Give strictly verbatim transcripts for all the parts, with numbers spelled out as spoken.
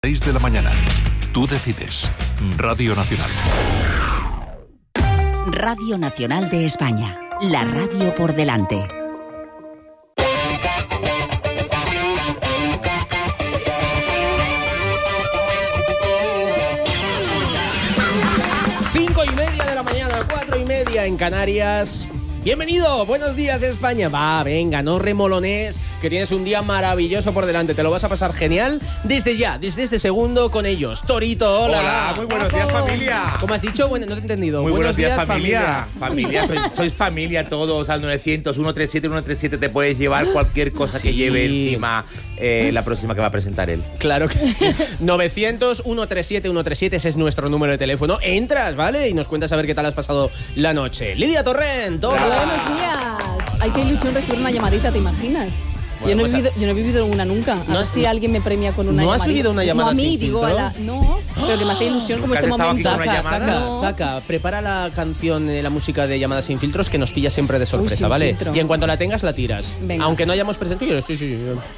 seis de la mañana. Tú decides. Radio Nacional. Radio Nacional de España. La radio por delante. Cinco y media de la mañana, cuatro y media en Canarias. Bienvenido, buenos días España. Va, venga, no remolones, que tienes un día maravilloso por delante. Te lo vas a pasar genial desde ya, desde este segundo con ellos. Torito, hola. Hola, muy buenos días, familia. ¿Cómo has dicho? Bueno, no te he entendido. Muy buenos, buenos días, días, familia. Familia, familia sois, sois familia todos al novecientos, ciento treinta y siete, ciento treinta y siete te puedes llevar cualquier cosa Sí. que lleve encima eh, la próxima que va a presentar él. Claro que sí. novecientos, ciento treinta y siete, ciento treinta y siete, ese es nuestro número de teléfono. Entras, ¿vale? Y nos cuentas a ver qué tal has pasado la noche. Lidia Torrent, hola. Buenos días. Ay, qué ilusión recibir una llamadita, ¿te imaginas? Bueno, yo, no pues he a- vivido, yo no he vivido una nunca. A No ver has- si alguien me premia con una ¿No has llamadita. vivido una llamada No, a mí, sin digo, a filtro? la, no, pero que me hace ilusión como ¿Nunca este has estado aquí momento. con una Zaca, llamada? Zaca, No. Zaca, prepara la canción, eh, la música de Llamadas sin filtros que nos pilla siempre de sorpresa, sin ¿vale? filtro. Y en cuanto la tengas, la tiras. Venga. Aunque no hayamos presentado, yo sí, sí.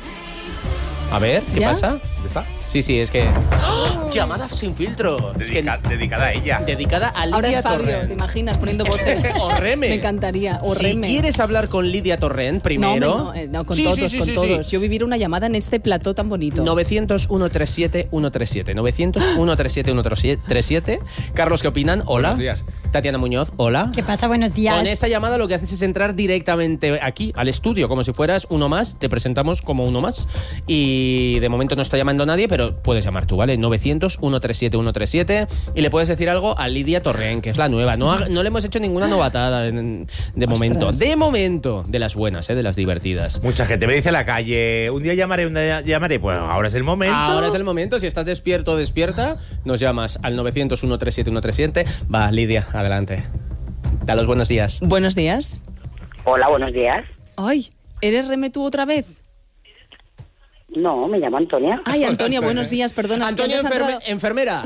A ver, ¿qué ¿Ya? pasa? ¿Dónde está? Sí, sí, es que... ¡Oh! Llamada sin filtro. Es que Dedica- dedicada a ella. dedicada a Lidia Ahora es Fabio, Torrent. ¿te imaginas? Poniendo voces. O Reme. Me encantaría. O Si Reme. quieres hablar con Lidia Torrent primero... No, hombre, no, eh, no, con Sí, todos, sí, sí, con sí, todos. sí. Yo vivir una llamada en este plató tan bonito. novecientos, ciento treinta y siete, ciento treinta y siete. novecientos, ciento treinta y siete, ciento treinta y siete. Carlos, ¿qué opinan? Hola. Buenos días. Tatiana Muñoz, hola. ¿Qué pasa? Buenos días. Con esta llamada lo que haces es entrar directamente aquí, al estudio, como si fueras uno más. Te presentamos como uno más. Y de momento no está llamando nadie, pero puedes llamar tú, ¿vale? novecientos, ciento treinta y siete, ciento treinta y siete. Y le puedes decir algo a Lidia Torrent, que es la nueva. No, ha- no le hemos hecho ninguna novatada en- de momento. Ostras. De momento. De las buenas, ¿eh? De las divertidas. Mucha gente me dice en la calle, un día llamaré, un día llamaré. Pues ahora es el momento. Ahora es el momento. Si estás despierto o despierta, nos llamas al novecientos, ciento treinta y siete, ciento treinta y siete. Va, Lidia, adelante. Da los buenos días. Buenos días. Hola, buenos días. Ay, ¿eres Reme tú otra vez? No, me llamo Antonia. Ay, Antonia, buenos días, perdona. es que Antonio, antes ha enferme- entrado- enfermera.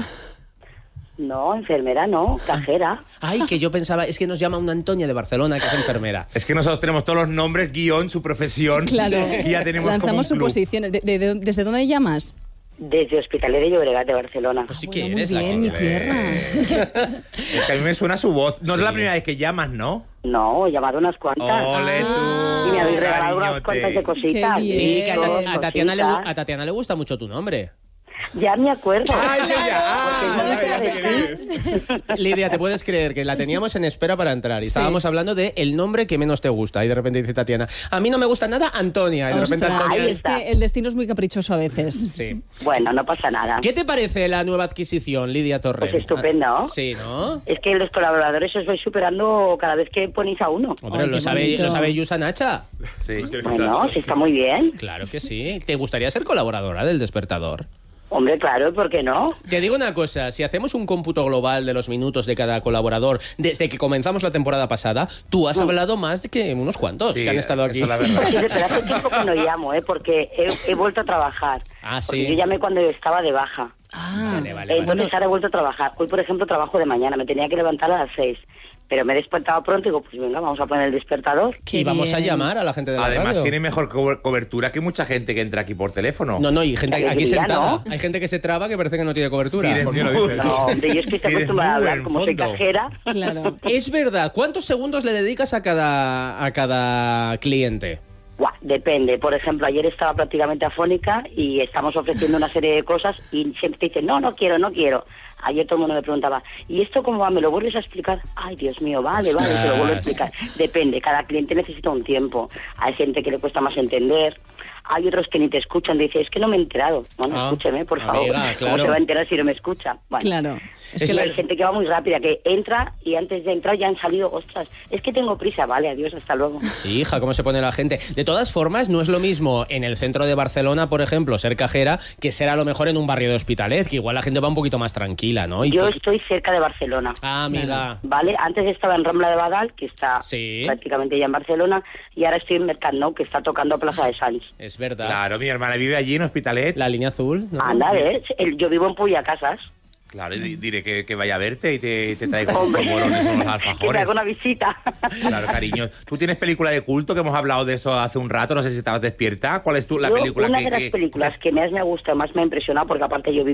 No, enfermera no, cajera. Ay, que yo pensaba, es que nos llama una Antonia de Barcelona, que es enfermera. Es que nosotros tenemos todos los nombres, guión, su profesión. Claro, Y ya tenemos como un lanzamos club. suposiciones. ¿De, de- de- ¿Desde dónde llamas? Desde Hospitalet de Llobregat de Barcelona. Pues sí Bueno, que muy eres la bien, que- mi tierra. Sí que- Es que a mí me suena su voz. No Sí. es la primera vez que llamas, ¿no? No, he llamado unas cuantas. Ole Ah. tú. Y me habéis regalado unas cariñote. cuantas de cositas. Qué bien. Sí, que a, Dos Ta- a Tatiana le, gu- cositas. a Tatiana le gusta mucho tu nombre. Ya me acuerdo. Ah, eso ya. Ah, Porque no ya, me ya sé quedé quién eres. Lidia, ¿te puedes creer que la teníamos en espera para entrar? Y Sí. estábamos hablando de el nombre que menos te gusta. Y de repente dice Tatiana, a mí no me gusta nada Antonia. Y de repente Ostras, Antonia... Ahí es está. que el destino es muy caprichoso a veces. Sí. Bueno, no pasa nada. ¿Qué te parece la nueva adquisición, Lidia Torrent? Pues estupendo. Ah, Sí, ¿no? Es que los colaboradores os vais superando cada vez que ponéis a uno. Hombre, Ay, lo qué sabe, bonito. lo sabe Yusa Nacha. Sí. Bueno, sí está muy bien. Claro que sí. ¿Te gustaría ser colaboradora del Despertador? Hombre, claro, ¿por qué no? Te digo una cosa, si hacemos un cómputo global de los minutos de cada colaborador desde que comenzamos la temporada pasada, tú has hablado más de que unos cuantos Sí, que han estado eso aquí. es la verdad. Sí, pero hace tiempo que no llamo, ¿eh? Porque he, he vuelto a trabajar. Ah, Porque sí. yo llamé cuando estaba de baja. Ah, Vale, vale, Entonces vale. ahora he vuelto a trabajar. Hoy, por ejemplo, trabajo de mañana. Me tenía que levantar a las seis. Pero me he despertado pronto y digo, pues venga, vamos a poner el despertador. qué Y vamos a bien. llamar a la gente de la Además, radio. tiene mejor co- cobertura que mucha gente que entra aquí por teléfono. No, no, y gente Qué aquí alegría, sentada. ¿no? Hay gente que se traba que parece que no tiene cobertura. Tienes ¿Por qué muy- lo dices? No, hombre, yo es que estoy Tienes acostumbrada a muy hablar buen como soy fondo. cajera. Claro. Es verdad. ¿Cuántos segundos le dedicas a cada, a cada cliente? Buah, depende. Por ejemplo, ayer estaba prácticamente afónica y estamos ofreciendo una serie de cosas y siempre te dicen, no, no quiero, no quiero. Ayer todo el mundo me preguntaba, ¿y esto cómo va? ¿Me lo vuelves a explicar? Ay, Dios mío, vale, vale, te lo vuelvo a explicar. Depende, cada cliente necesita un tiempo. Hay gente que le cuesta más entender. Hay otros que ni te escuchan, dice, es que no me he enterado. Bueno, Ah, escúcheme, por favor. amiga, claro. ¿Cómo se va a enterar si no me escucha? Bueno. Claro. Es Es que la- Hay gente que va muy rápida, que entra y antes de entrar ya han salido, ostras, es que tengo prisa, vale, adiós, hasta luego. Hija, ¿cómo se pone la gente? De todas formas, no es lo mismo en el centro de Barcelona, por ejemplo, ser cajera, que ser a lo mejor en un barrio de Hospitalet, que igual la gente va un poquito más tranquila, ¿no? Y Yo tú- estoy cerca de Barcelona. Ah, amiga. ¿Vale? Antes estaba en Rambla de Badal, que está Sí. prácticamente ya en Barcelona, y ahora estoy en Mercat Nou, que está tocando Plaza de Sants. Es verdad. Claro, mi hermana vive allí en Hospitalet. La línea azul, ¿no? Anda, ¿ves? El- Yo vivo en Puyacasas. Claro, y di- diré que, que vaya a verte y te, te traiga unos Hombre, polvorones, unos que me alfajores. haga una visita. Claro, cariño. ¿Tú tienes película de culto? Que hemos hablado de eso hace un rato, no sé si estabas despierta. ¿Cuál es tu, la Yo, película una que, de las que- películas que más me ha gustado, más me ha impresionado, porque aparte yo vivo